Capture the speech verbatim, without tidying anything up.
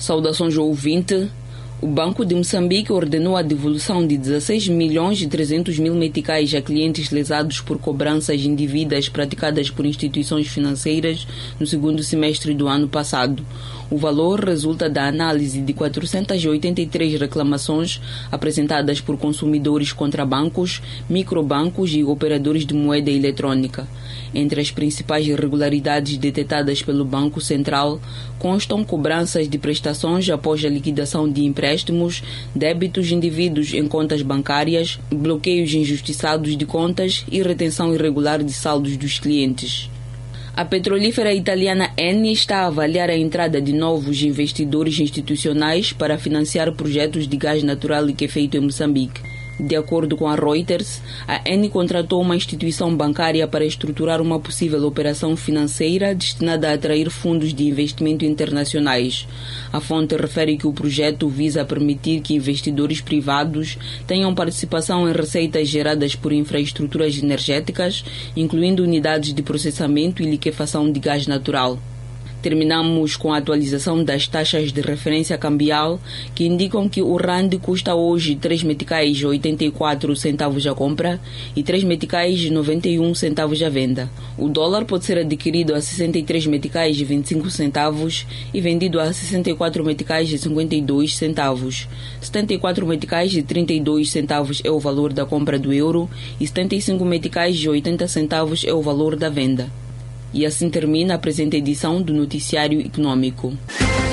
Saudações ao ouvinte. O Banco de Moçambique ordenou a devolução de dezesseis milhões e trezentos mil meticais a clientes lesados por cobranças indevidas praticadas por instituições financeiras no segundo semestre do ano passado. O valor resulta da análise de quatrocentas e oitenta e três reclamações apresentadas por consumidores contra bancos, microbancos e operadores de moeda eletrônica. Entre as principais irregularidades detectadas pelo Banco Central constam cobranças de prestações após a liquidação de empréstimos, débitos indevidos em contas bancárias, bloqueios injustiçados de contas e retenção irregular de saldos dos clientes. A petrolífera italiana Eni está a avaliar a entrada de novos investidores institucionais para financiar projetos de gás natural liquefeito em Moçambique. De acordo com a Reuters, a Eni contratou uma instituição bancária para estruturar uma possível operação financeira destinada a atrair fundos de investimento internacionais. A fonte refere que o projeto visa permitir que investidores privados tenham participação em receitas geradas por infraestruturas energéticas, incluindo unidades de processamento e liquefação de gás natural. Terminamos com a atualização das taxas de referência cambial, que indicam que o rand custa hoje três meticais e oitenta e quatro centavos a compra e três meticais e noventa e um centavos a venda. O dólar pode ser adquirido a sessenta e três meticais e vinte e cinco centavos e vendido a sessenta e quatro meticais e cinquenta e dois centavos. setenta e quatro meticais e trinta e dois centavos é o valor da compra do euro e setenta e cinco meticais e oitenta centavos é o valor da venda. E assim termina a presente edição do Noticiário Econômico.